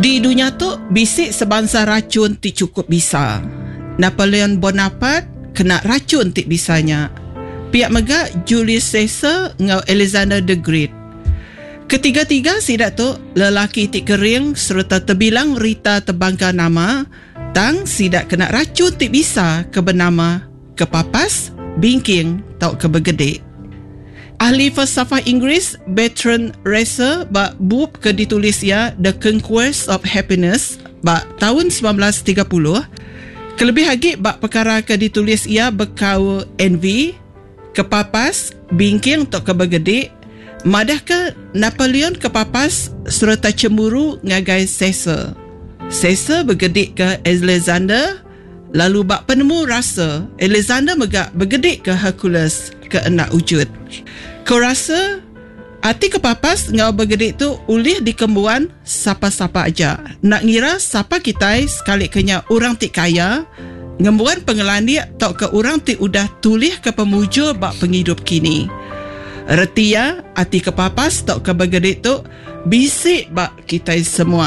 Di dunia tu bisik sebangsa racun ti cukup bisa. Napoleon Bonaparte kena racun ti bisanya. Pihak mega Julius Caesar ngau Alexander the Great. Ketiga-tiga sidak tu lelaki ti kering serta terbilang Rita terbangga nama tang sidak kena racun ti bisa ke bernama kepapas, bingking tau ke bergedek. Ahli falsafah Inggeris Bertrand Russell bak buku ke ditulis ia The Conquest of Happiness bak tahun 1930. Kelebih lagi bak perkara ke ditulis ia berkau envy, kepapas, bingking tok ke bergedek. Madah ke Napoleon kepapas serta cemburu ngagai Caesar. Caesar bergedek ke Alexander, lalu bak penemu rasa Alexander megak bergedek ke Hercules ke enak wujud. Kau rasa arti kepapas ngau bergedek tu ulih dikembuan siapa-siapa aja. Nak ngira siapa kita sekali kenya orang tik kaya, ngembuan pengelani tok ke orang tik udah tulih ke pemujul bak penghidup kini. Retia arti kepapas tok ke bergedek tu bisik bak kita semua.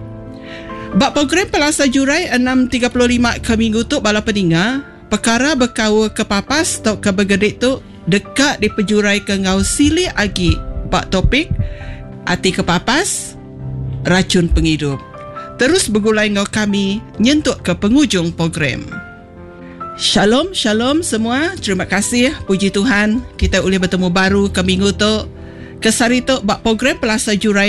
Bak program Pelasa Jurai 6.35 ke minggu tu bala peninga, perkara berkau kepapas tok ke bergedek tu dekat di pejurai ke ngau sili agi bak topik arti kepapas racun penghidup. Terus bergulai ngau kami nyentuk ke penghujung program. Shalom, shalom semua. Terima kasih, puji Tuhan kita boleh bertemu baru ke minggu tu kesari tu bak program Pelasa Jurai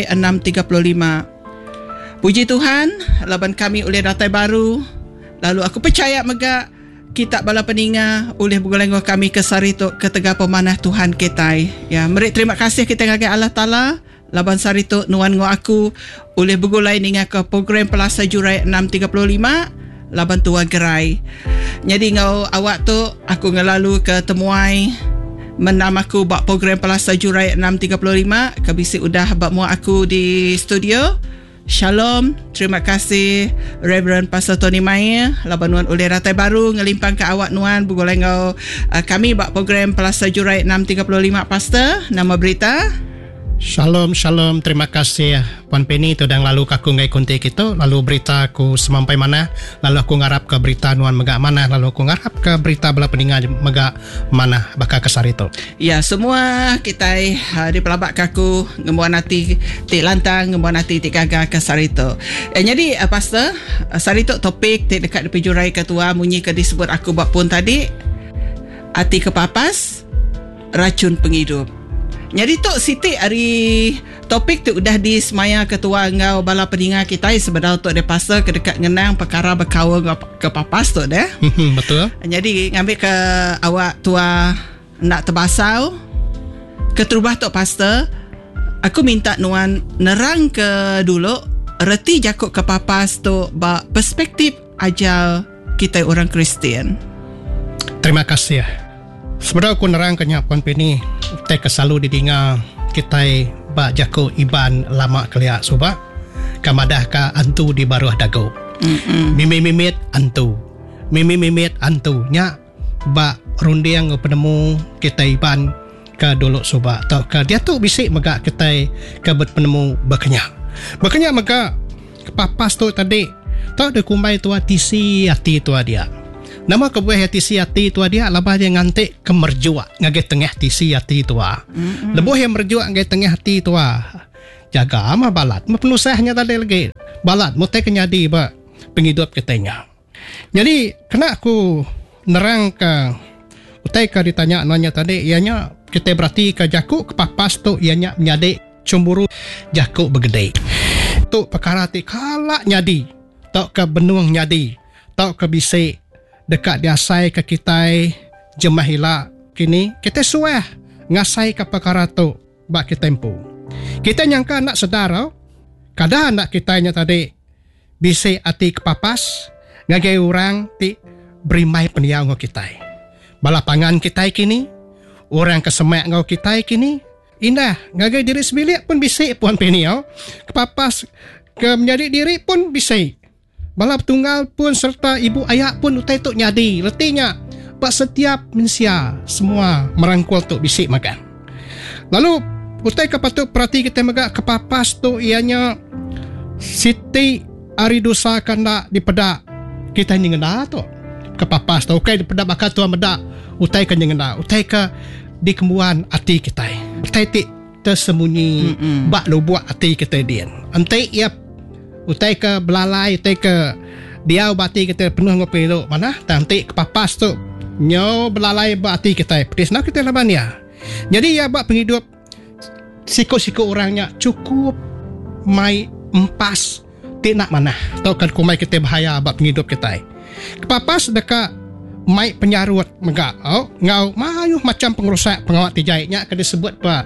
6.35. Puji Tuhan, laban kami boleh datang baru. Lalu aku percaya mega kita bala peninga oleh bergoleng kami kesari tu ketega pemanah Tuhan kita. Ya, mari terima kasih kita ngagai Allah Taala. Laban sari tu nuan ngo aku oleh bergoleng ninga ke program Pelasa Jurai 6.35 laban tua gerai. Jadi ngau awak tu aku ngelalu ke temuai menamaku bak program Pelasa Jurai 6.35 kabisi udah bak mua aku di studio. Shalom, terima kasih Reverend Pastor Tony Maya laban nuan oleh ratai baru ngelimpang ke awak nuan bergoleng kami bak program Pelasa Jurai 6.35 Pastor. Nama berita Shalom, shalom. Terima kasih Puan Penny tu dah lalu aku ngai kontak kita. Lalu berita aku semampai mana. Lalu aku ngarap ke berita nuan megak mana. Lalu aku ngarap ke berita bala peninga megak mana bakal kesar itu. Ya, semua kita di pelabak kaku ngembuan hati tik lantang, ngembuan hati tik gagah kesar itu. Jadi Pastor, sari itu topik tik dekat di pejurai ketua munyi ke disebut aku buat pun tadi. Hati kepapas, racun penghidup. Jadi tu Siti hari topik tu udah di semaya ketua ngau bala peninga kita sebenarnya tu ada pasal ke dekat ngenang perkara berkawal ke papas tu dah. Betul. Jadi ngambil ke awak tua nak terbasau ke terubah tu pastor. Aku minta nuan nerang ke dulu reti jakuk ke papas tu ba perspektif aja kita orang Kristian. Terima kasih. Sebenarnya aku nerang kenyak Puan Penny kita kesalu didinga kita bak jako iban lama keliak subak kamadah ka antu di baruah dago. Mimit antu nya bak rundiang penemu kita iban ke dolok subak tau ke dia tu bisik megak kita ke penemu berkenyak megak kepapas tu tadi tau de kumbai tua tisi hati tua dia. Nama kebuah tisi hati tua dia labah dia ngantik kemerjua ngagai tengah tisi hati tua. Lebuh yang merjua ngagai tengah hati tua. Jaga ama balat, penusahnya tadi lagi. Balat mutai kenyadi ba penghidup kitanya. Jadi kena aku nerang ke utai ka ditanya nanya tadi ianya kita berarti ke jaku kepapas tu ianya nyadi cemburu jaku begede. Tu perkara ti kalak nyadi. Tok ke benung nyadi. Tok ke bisik dekat diasai ke kita jemah hila kini kita suah ngasai ke perkara tu bak kita tempu. Kita nyangka nak sedar kadang anak kitanya tadi bisik hati kepapas ngagai orang ti berimai peniau ngau kita. Balapangan kita kini orang kesemak ngau kita kini indah ngagai diri sebilik pun bisik Puan peniau kepapas ke menjadi diri pun bisik. Balap tunggal pun serta ibu ayah pun utai tuk nyadi. Letinya, bak setiap manusia semua merangkul tuk bisik makan. Lalu, utai kapatut perhati kita megak kepapas tu ianya Siti ari dosa kana dipedak kita nyengena tu kepapas tu okay dipedak bakal tu medak utai kan nyengena utai ka di kemuan hati kita utai ti tersembunyi bak lo buat hati kita dia antai ia utai ka belalai utai ka dia bati kita penuh ngopi lo mana nanti kepapas tu nyo belalai bak hati kita pedis nak kita laban ya jadi ya bak penghidup siko-siko orangnya cukup mai empas nak mana tau kan kumai kita bahaya bab penghidup kita kepapas dekat mai penyarut megak ngau mayu macam pengerusak pengawat tijaiknya akan disebut pa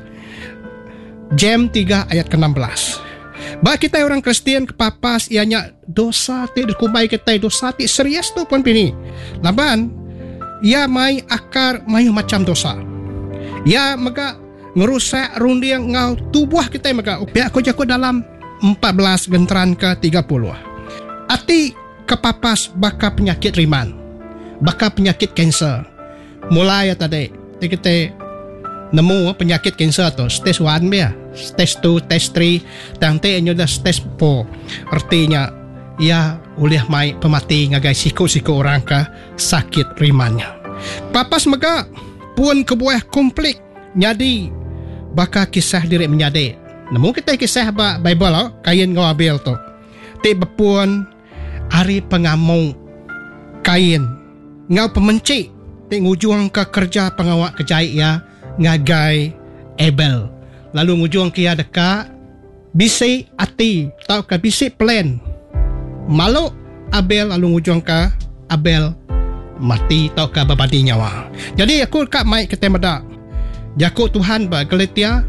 Jem 3 ayat ke-16 ba kita orang Kristian kepapas ianya dosa ti kumai kita dosa ti serius tu pun pini laban ia mai akar mayu macam dosa ia megak ngerusak rundiang ngau tubuh kita megak pihak ko jako dalam 14 genteran ke 30. Ati kepapas baka penyakit riman, baka penyakit kanser. Mulai ya tadi kita nemu penyakit kanser tu stage 1 dia, stage 2, stage 3, dan te nya dah stage 4. Artinya ia oleh mai pemati ngagai siko-siko orang ke sakit rimannya. Papas mega pun kebuah konflik nyadi baka kisah diri menyadi. Namun kita kisah Bible Kain ngau Abel tu. Ti bepun hari pengamung Kain ngau pemenci ti ngujung ke kerja pengawak kejai ya ngagai Abel. Lalu ngujung kia dekat bisi ati tau ke bisi plan. Malu Abel lalu ngujung ke Abel mati tau ke babadi nyawa. Jadi aku kak mai kita medak. Jaku Tuhan ba Galatia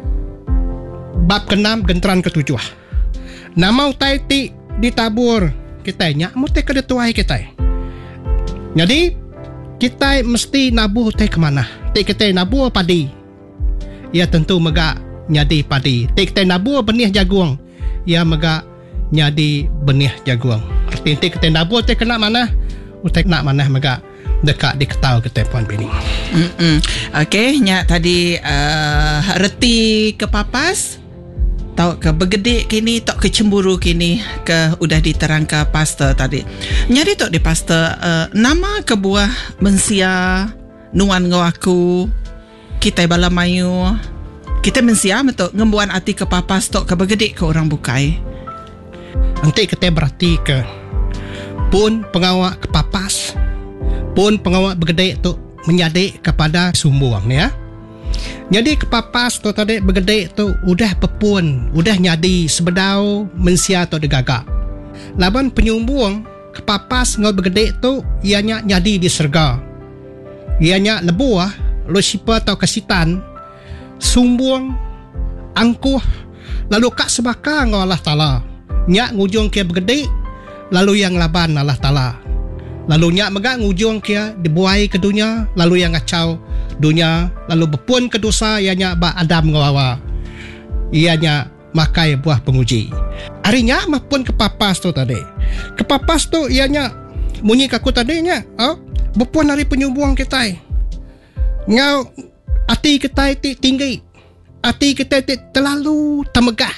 bab ke-6 genteran ke-7. Nama utai ti ditabur kita nya muti ke tuai kita. Jadi kita mesti nabuh utai ke mana? Ti kita nabuh padi. Ya tentu mega nyadi padi. Ti kita nabuh benih jagung. Ya mega nyadi benih jagung. Arti ti kita nabuh utai kena mana? Utai nak mana mega dekat diketahui kita puan bini. Okey, nya tadi reti kepapas tau ke bergedik kini tok kecemburu kini ke udah diterangkan pastor tadi. Nyari tok di pastor nama kebuah mensia nuan ngau aku kita bala mayu kita mensia betul ngembuan hati kepapas tok ke bergedik ke orang bukai. Nanti kita berarti ke pun pengawak kepapas pun pengawak bergedik tu menyadik kepada sumbuang ya. Jadi kepapas tu tadi bergedek tu udah pepun, udah nyadi sebedau mensia tu degagak. Laban penyumbuang kepapas ngau bergedek tu ianya nyadi di serga. Ianya lebuah, lusipa atau kesitan, sumbuang, angkuh, lalu kak sebaka ngau Allah Ta'ala. Nyak ngujung kia bergedek, lalu yang laban Allah Ta'ala. Lalu nyak megak ngujung kia dibuai ke dunia, lalu yang ngacau dunia, lalu berpun ke dosa ianya ba Adam ngawawa. Ianya makai buah penguji. Arinya mah pun kepapas tu tadi. Kepapas tu ianya munyi kaku tadinya, berpun hari penyumbuang kita. Ngau hati kita tinggi. Hati kita terlalu temegah.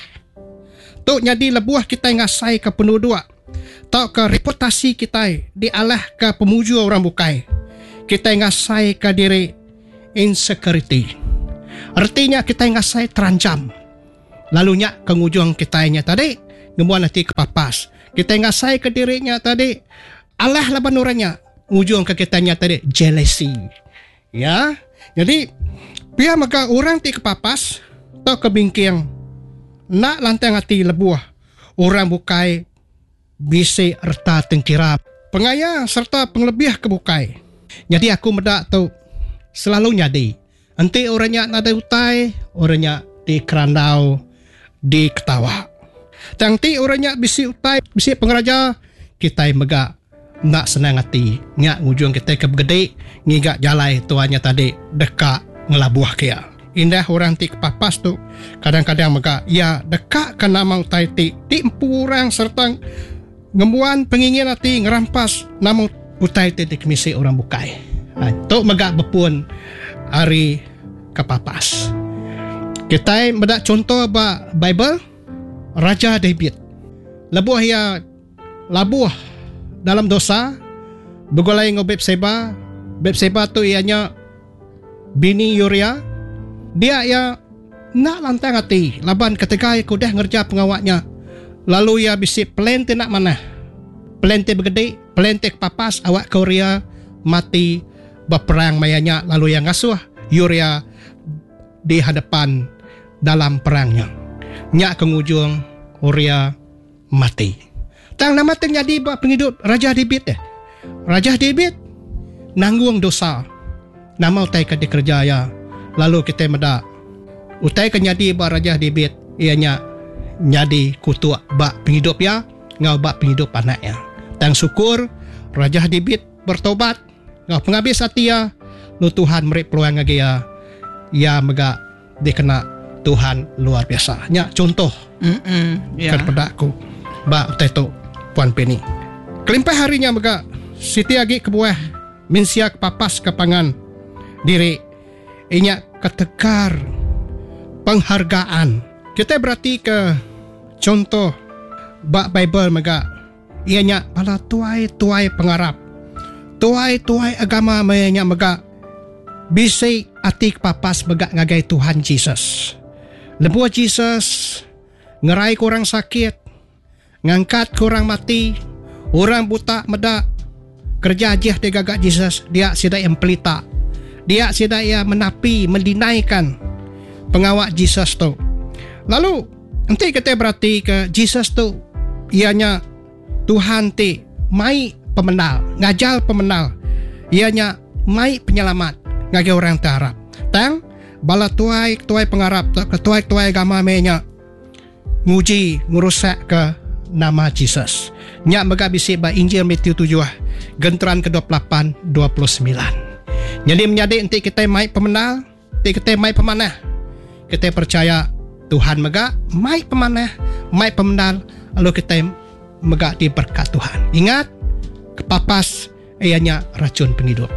Tu nyadi lebuah kita ngasai ke penuh dua. Tau ke reputasi kita dialah ke pemuju orang bukai. Kita ngasai ke diri insecurity. Artinya kita ngasai terancam. Lalunya kengujung kitanya tadi ngemuan hati kepapas. Kita ngasai ke dirinya tadi Allah laban orangnya. Ujung ke kitanya tadi jealousy. Ya. Jadi biar maka orang ti kepapas atau kebingking nak lantang hati lebuah orang bukai bisi erta tengkira pengaya serta penglebih kebukai. Jadi aku medak tu selalu nyadi. Nanti orangnya nada utai, orangnya di kerandau, di ketawa. Nanti orangnya bisi utai, bisi pengeraja, kita megak nak senang hati. Nyak ngujung kita kebegede, ngigak jalai tuanya tadi dekat ngelabuah kia. Indah orang ti kepapas tu kadang-kadang megak ya dekat kena mau utai ti empu orang serta ngembuan pengingin hati ngerampas namun utai titik misi orang bukai. Itu megak bepun hari kepapas. Kita mendak contoh ba Bible Raja David. Lebuh ia labuh dalam dosa, bergulai dengan Betseba. Betseba tu ianya bini Uria. Dia ia nak lantang hati. Laban ketika ia kudah ngerja pengawaknya. Lalu ia bisik pelente nak mana. Pelente bergede, pelente kepapas, awak ke Uria mati berperang mayanya. Lalu yang ngasuh Uria di hadapan dalam perangnya. Nyak kengujung Uria mati. Tang nama terjadi buat penghidup Raja David. Raja David nanggung dosa. Nama utai ke dikerjaya. Lalu kita medak. Utai ke nyadi buat Raja David. Ianya nyadi kutuk bak penghidup ya. Ngau bak penghidup anaknya. Tang syukur Raja David bertobat. Ngau penghabis hati ya. Lu Tuhan merik peluang lagi ya. Ya megak dikena Tuhan luar biasa. Nyak contoh. Kepada aku. Bak utai tu Puan Penny. Kelimpai harinya megak Siti agi kebuah minsia kepapas kepangan diri. Inya ketekar penghargaan. Kita berarti ke contoh bak Bible megak. Ianya pala tuai pengarap. Tuai agama mayanya megak. Bisik ati kepapas megak ngagai Tuhan Jesus. Lebuah Jesus ngerai kurang sakit, ngangkat kurang mati, orang buta medak, kerja ajih dia gagak Jesus, dia sidak yang pelita, dia sidak yang menapi, mendinaikan pengawak Jesus tu. Lalu nanti kita berarti ke Jesus tu, ianya Tuhan ti mai pemenal, ngajal pemenal, ianya mai penyelamat ngagai orang terharap. Tang bala tuai pengarap, tuai agama menya nguji ngurusak ke nama Jesus. Nyak mega bisik ba Injil Matius 7 genteran ke-28 29. Jadi menjadi nanti kita mai pemenal, nanti kita mai pemanah. Kita percaya Tuhan mega mai pemanah, mai pemenal, lalu kita mega diberkat Tuhan. Ingat kepapas ianya racun penghidup.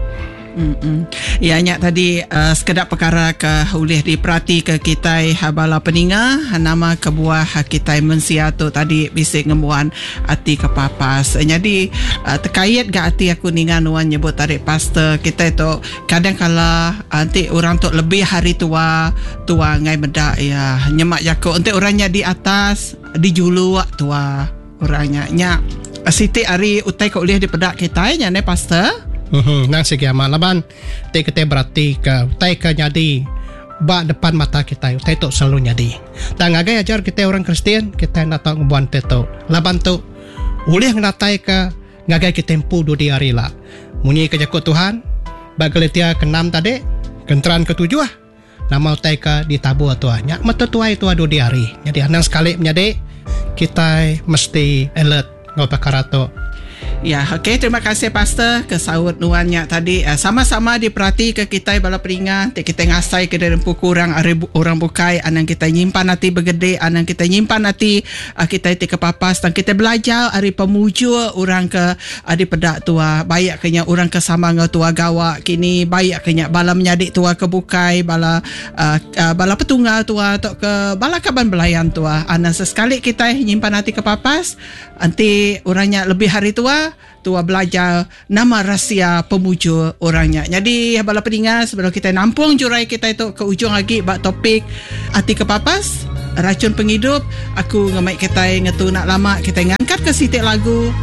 Ianya tadi sekedar perkara ke boleh diperhati ke kita habala peninga nama kebuah kita mensia tu tadi bisik ngemuan hati kepapas. Jadi terkait gak hati aku ningan wan nyebut tadi pastor kita itu kadang kala nanti orang tu lebih hari tua ngai medak ya nyemak jako nanti orangnya di atas di julu tua orangnya nya Siti hari utai kau boleh dipedak kita nya ne pastor. Nang segi amal laban kita berarti ke utai ke nyadi bak depan mata kita utai tu selalu nyadi. Tang agai ajar kita orang Kristian kita nak tahu ngebuan teto laban tu boleh ngatai ke ngagai kita tempu do di hari lah munyi ke jakut Tuhan bak Galatia ke-6 tadi kenteran ke-7 nama utai ke ditabu atuanya mata tuai tua do di hari. Jadi nang sekali menyadi kita mesti alert ngau perkara tu. Ya, okey, terima kasih pastor kesaut nuannya tadi. Sama-sama diperhati ke kita bala peringat, kita ngasai ke dalam kurang orang bukai anang kita nyimpan hati bergede, anang kita nyimpan hati kita ti kepapas dan kita belajar hari pemuju orang ke di pedak tua, baik kenya orang ke sama ngau tua gawak kini, baik kenya bala menyadik tua ke bukai, bala petunggal tua atau ke bala kaban belayan tua. Anang sesekali kita nyimpan hati kepapas, nanti orangnya lebih hari tua belajar nama rahsia pemuju orangnya. Jadi bala pendengar sebelum kita nampung jurai kita itu ke ujung lagi bak topik hati kepapas racun penghidup, aku ngemai kita ngetu nak lama kita ngangkat ke sitik lagu